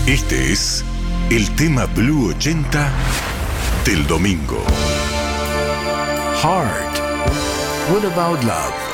Este es el tema Blue 80 del domingo. Heart. What about love?